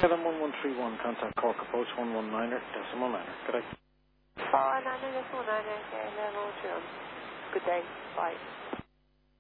71131, contact Cork Approach 119er, decimal 9er. Correct. 419er, decimal 9er, okay, level 2. Good day. Bye.